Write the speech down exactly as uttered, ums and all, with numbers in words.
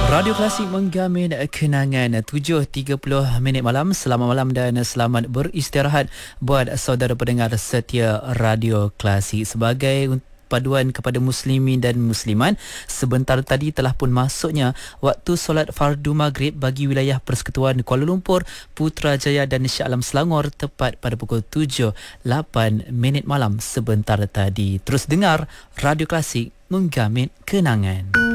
Radio Klasik menggamin kenangan tujuh tiga puluh minit malam. Selamat malam dan selamat beristirahat buat saudara pendengar setia Radio Klasik. Sebagai paduan kepada muslimin dan musliman, sebentar tadi telah pun masuknya waktu solat fardu maghrib bagi wilayah Persekutuan Kuala Lumpur, Putrajaya dan Shah Alam Selangor tepat pada pukul tujuh lapan minit malam sebentar tadi. Terus dengar Radio Klasik menggamin kenangan.